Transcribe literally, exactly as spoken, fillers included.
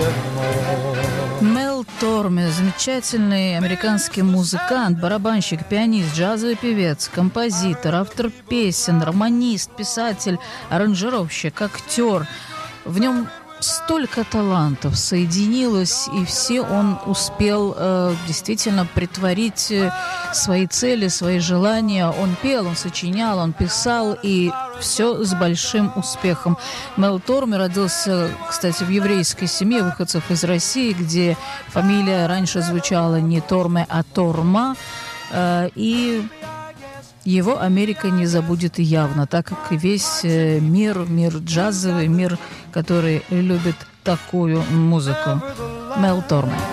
Мел Торме, замечательный американский музыкант, барабанщик, пианист, джазовый певец, композитор, автор песен, романист, писатель, аранжировщик, актер. В нем столько талантов соединилось, и все он успел э, действительно притворить свои цели, свои желания. Он пел, он сочинял, он писал, и все с большим успехом. Мел Торме родился, кстати, в еврейской семье выходцев из России, где фамилия раньше звучала не Торме, а Торма, э, и его Америка не забудет явно, так как и весь мир, мир джазовый, мир, который любит такую музыку. Мел Торме.